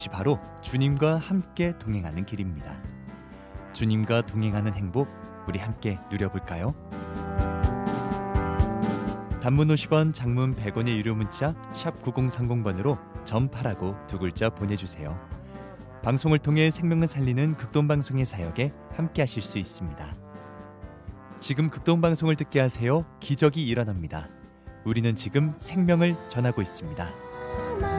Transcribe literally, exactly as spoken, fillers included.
바로 주님과 함께 동행하는 길입니다. 주님과 동행하는 행복, 우리 함께 누려볼까요? 단문 오십 원, 장문 백 원의 유료 문자 샵 구공삼공 번으로 전파라고 두 글자 보내주세요. 방송을 통해 생명을 살리는 극동방송의 사역에 함께 하실 수 있습니다. 지금 극동방송을 듣게 하세요. 기적이 일어납니다. 우리는 지금 생명을 전하고 있습니다.